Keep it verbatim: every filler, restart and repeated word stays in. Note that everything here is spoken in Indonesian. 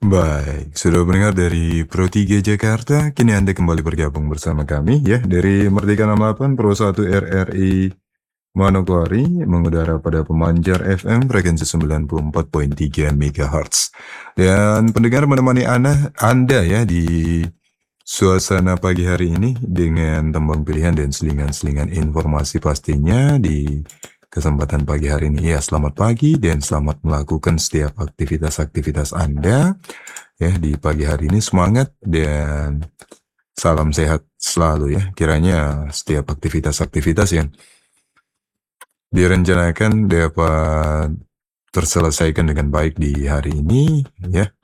Baik, sudah mendengar dari Pro tiga Jakarta, kini Anda kembali bergabung bersama kami ya dari Merdeka enam puluh delapan Pro satu R R I Manokwari mengudara pada Pemancar F M frekuensi sembilan puluh empat koma tiga MHz. Dan pendengar menemani Anda, Anda ya di suasana pagi hari ini dengan tembang pilihan dan selingan-selingan informasi pastinya di kesempatan pagi hari ini. Ya, selamat pagi dan selamat melakukan setiap aktivitas-aktivitas Anda. Ya, di pagi hari ini semangat dan salam sehat selalu ya. Kiranya setiap aktivitas-aktivitas yang direncanakan dapat terselesaikan dengan baik di hari ini ya.